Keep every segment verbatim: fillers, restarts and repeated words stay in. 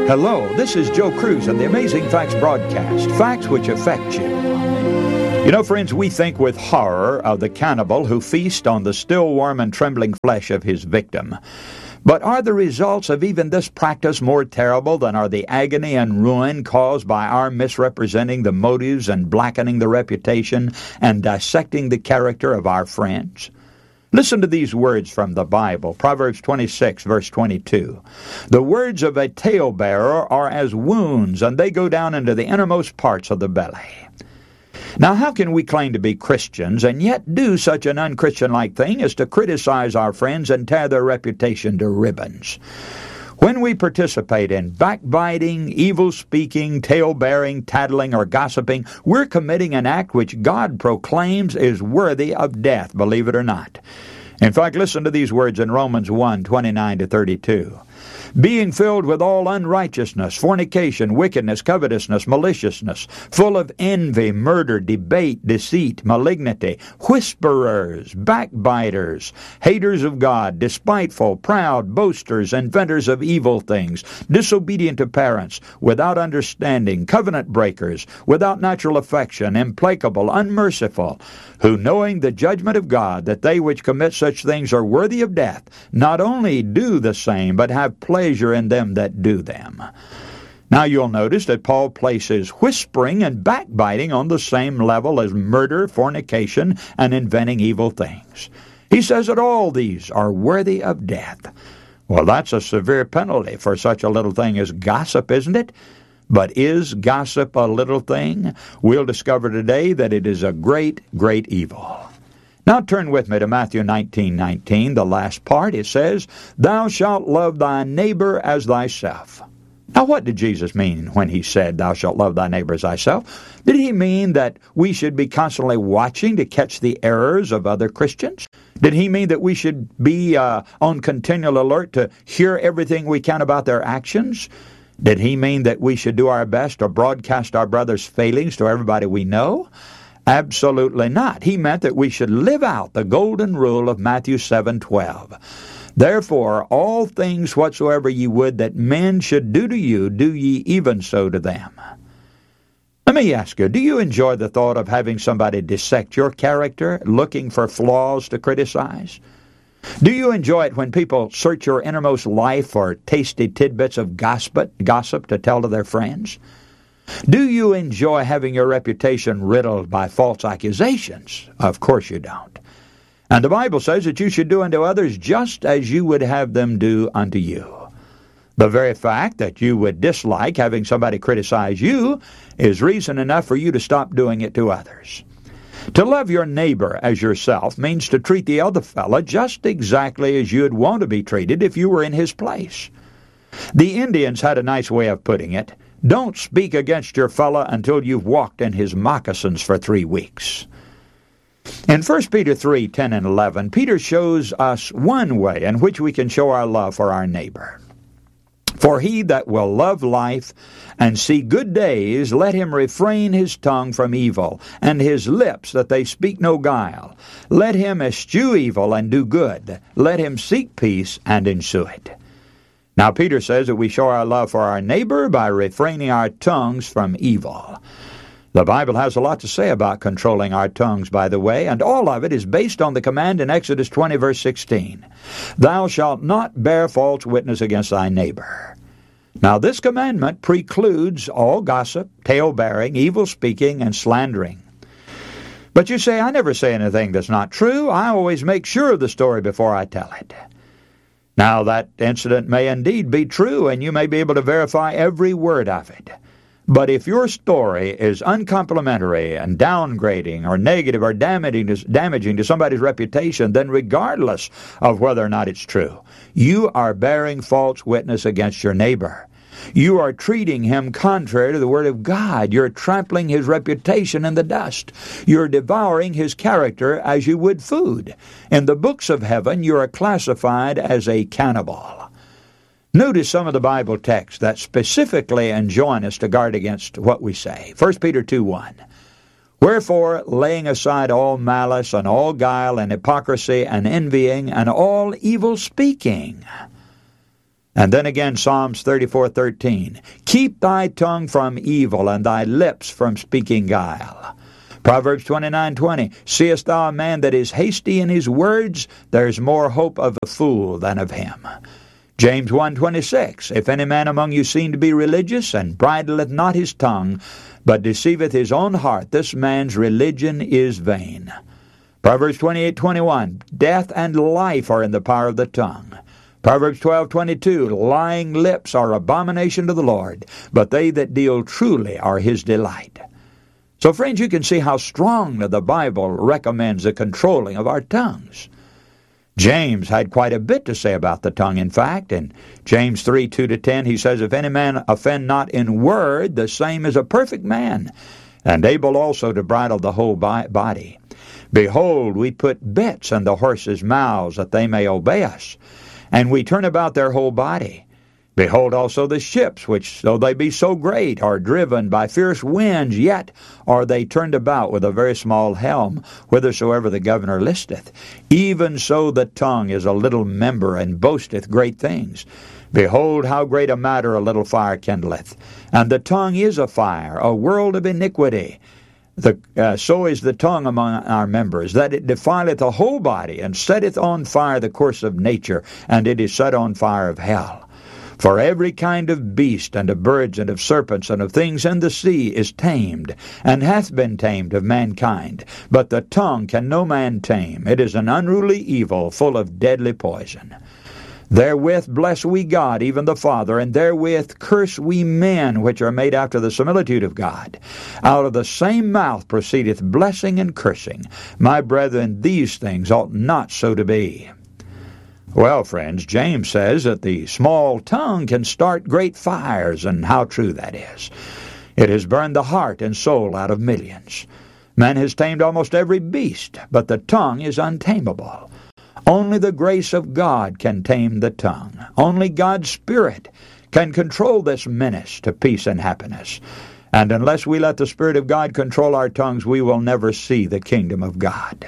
Hello, this is Joe Cruz on the Amazing Facts broadcast, facts which affect you. You know, friends, we think with horror of the cannibal who feasts on the still warm and trembling flesh of his victim. But are the results of even this practice more terrible than are the agony and ruin caused by our misrepresenting the motives and blackening the reputation and dissecting the character of our friends? Listen to these words from the Bible, Proverbs twenty-six, verse twenty-two. The words of a talebearer are as wounds, and they go down into the innermost parts of the belly. Now, how can we claim to be Christians and yet do such an unchristian-like thing as to criticize our friends and tear their reputation to ribbons? When we participate in backbiting, evil-speaking, tale-bearing, tattling, or gossiping, we're committing an act which God proclaims is worthy of death, believe it or not. In fact, listen to these words in Romans one, twenty-nine to thirty-two. Being filled with all unrighteousness, fornication, wickedness, covetousness, maliciousness, full of envy, murder, debate, deceit, malignity, whisperers, backbiters, haters of God, despiteful, proud, boasters, inventors of evil things, disobedient to parents, without understanding, covenant breakers, without natural affection, implacable, unmerciful, who knowing the judgment of God, that they which commit such things are worthy of death, not only do the same, but have pleasure in them that do them. Now you'll notice that Paul places whispering and backbiting on the same level as murder, fornication, and inventing evil things. He says that all these are worthy of death. Well, that's a severe penalty for such a little thing as gossip, isn't it? But is gossip a little thing? We'll discover today that it is a great, great evil. Now turn with me to Matthew nineteen nineteen, the last part. It says, Thou shalt love thy neighbor as thyself. Now what did Jesus mean when he said, Thou shalt love thy neighbor as thyself? Did he mean that we should be constantly watching to catch the errors of other Christians? Did he mean that we should be uh, on continual alert to hear everything we can about their actions? Did he mean that we should do our best to broadcast our brother's failings to everybody we know? Absolutely not. He meant that we should live out the golden rule of Matthew seven twelve. Therefore, all things whatsoever ye would that men should do to you, do ye even so to them. Let me ask you, do you enjoy the thought of having somebody dissect your character, looking for flaws to criticize? Do you enjoy it when people search your innermost life for tasty tidbits of gossip, gossip to tell to their friends? Do you enjoy having your reputation riddled by false accusations? Of course you don't. And the Bible says that you should do unto others just as you would have them do unto you. The very fact that you would dislike having somebody criticize you is reason enough for you to stop doing it to others. To love your neighbor as yourself means to treat the other fella just exactly as you'd want to be treated if you were in his place. The Indians had a nice way of putting it. Don't speak against your fella until you've walked in his moccasins for three weeks. In First Peter three, ten and eleven, Peter shows us one way in which we can show our love for our neighbor. For he that will love life and see good days, let him refrain his tongue from evil, and his lips that they speak no guile. Let him eschew evil and do good. Let him seek peace and ensue it. Now Peter says that we show our love for our neighbor by refraining our tongues from evil. The Bible has a lot to say about controlling our tongues, by the way, and all of it is based on the command in Exodus twenty, verse sixteen. Thou shalt not bear false witness against thy neighbor. Now this commandment precludes all gossip, tale-bearing, evil-speaking, and slandering. But you say, I never say anything that's not true. I always make sure of the story before I tell it. Now that incident may indeed be true, and you may be able to verify every word of it. But if your story is uncomplimentary and downgrading or negative or damaging to, damaging to somebody's reputation, then regardless of whether or not it's true, you are bearing false witness against your neighbor. You are treating him contrary to the Word of God. You're trampling his reputation in the dust. You're devouring his character as you would food. In the books of heaven, you are classified as a cannibal. Notice some of the Bible texts that specifically enjoin us to guard against what we say. First Peter two one. Wherefore, laying aside all malice and all guile and hypocrisy and envying and all evil speaking. And then again, Psalms thirty-four thirteen. Keep thy tongue from evil, and thy lips from speaking guile. Proverbs twenty-nine twenty. Seest thou a man that is hasty in his words? There is more hope of a fool than of him. James one twenty-six. If any man among you seem to be religious, and bridleth not his tongue, but deceiveth his own heart, this man's religion is vain. Proverbs twenty-eight twenty-one. Death and life are in the power of the tongue. Proverbs twelve twenty-two. Lying lips are abomination to the Lord, but they that deal truly are his delight. So, friends, you can see how strongly the Bible recommends the controlling of our tongues. James had quite a bit to say about the tongue. In fact, in James three two to ten, he says, If any man offend not in word, the same is a perfect man, and able also to bridle the whole body. Behold, we put bits in the horses' mouths, that they may obey us, and we turn about their whole body. Behold also the ships, which, though they be so great, are driven by fierce winds, yet are they turned about with a very small helm, whithersoever the governor listeth. Even so the tongue is a little member, and boasteth great things. Behold, how great a matter a little fire kindleth. And the tongue is a fire, a world of iniquity. The, uh, so is the tongue among our members, that it defileth the whole body, and setteth on fire the course of nature, and it is set on fire of hell. For every kind of beast, and of birds, and of serpents, and of things in the sea is tamed, and hath been tamed of mankind. But the tongue can no man tame. It is an unruly evil, full of deadly poison. Therewith bless we God, even the Father, and therewith curse we men, which are made after the similitude of God. Out of the same mouth proceedeth blessing and cursing. My brethren, these things ought not so to be. Well, friends, James says that the small tongue can start great fires, and how true that is. It has burned the heart and soul out of millions. Man has tamed almost every beast, but the tongue is untamable. Only the grace of God can tame the tongue. Only God's Spirit can control this menace to peace and happiness. And unless we let the Spirit of God control our tongues, we will never see the kingdom of God.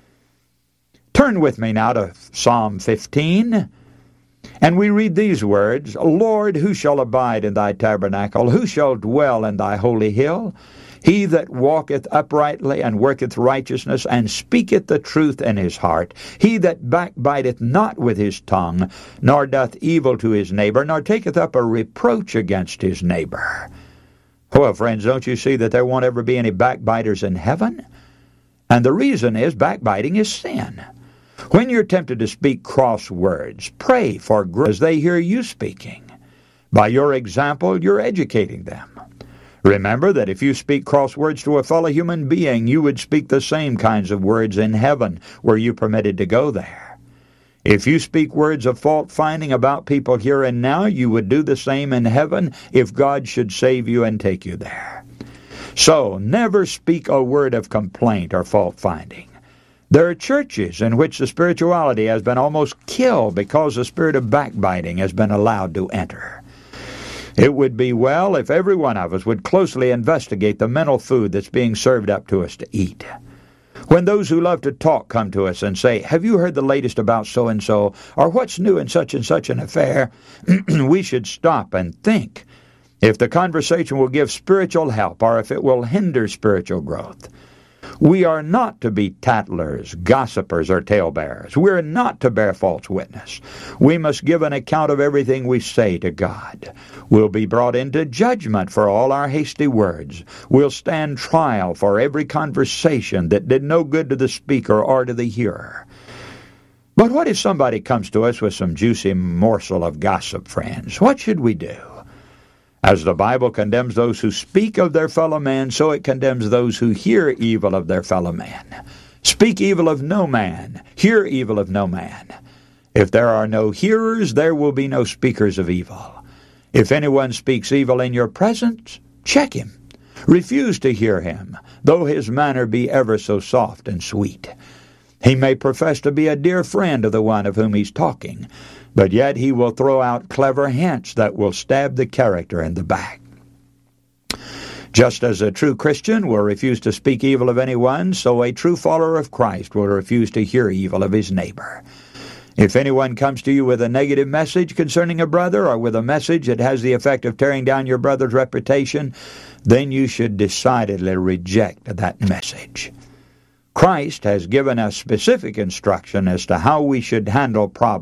Turn with me now to Psalm fifteen, and we read these words, Lord, who shall abide in thy tabernacle? Who shall dwell in thy holy hill? He that walketh uprightly, and worketh righteousness, and speaketh the truth in his heart. He that backbiteth not with his tongue, nor doth evil to his neighbor, nor taketh up a reproach against his neighbor. Well, friends, don't you see that there won't ever be any backbiters in heaven? And the reason is backbiting is sin. When you're tempted to speak cross words, pray for grace as they hear you speaking. By your example, you're educating them. Remember that if you speak cross words to a fellow human being, you would speak the same kinds of words in heaven, were you permitted to go there. If you speak words of fault-finding about people here and now, you would do the same in heaven if God should save you and take you there. So, never speak a word of complaint or fault-finding. There are churches in which the spirituality has been almost killed because the spirit of backbiting has been allowed to enter. It would be well if every one of us would closely investigate the mental food that's being served up to us to eat. When those who love to talk come to us and say, have you heard the latest about so-and-so, or what's new in such and such an affair, we should stop and think if the conversation will give spiritual help or if it will hinder spiritual growth. We are not to be tattlers, gossipers, or talebearers. We are not to bear false witness. We must give an account of everything we say to God. We'll be brought into judgment for all our hasty words. We'll stand trial for every conversation that did no good to the speaker or to the hearer. But what if somebody comes to us with some juicy morsel of gossip, friends? What should we do? As the Bible condemns those who speak of their fellow man, so it condemns those who hear evil of their fellow man. Speak evil of no man, hear evil of no man. If there are no hearers, there will be no speakers of evil. If anyone speaks evil in your presence, check him. Refuse to hear him, though his manner be ever so soft and sweet. He may profess to be a dear friend of the one of whom he's talking, but yet he will throw out clever hints that will stab the character in the back. Just as a true Christian will refuse to speak evil of anyone, so a true follower of Christ will refuse to hear evil of his neighbor. If anyone comes to you with a negative message concerning a brother, or with a message that has the effect of tearing down your brother's reputation, then you should decidedly reject that message. Christ has given us specific instruction as to how we should handle problems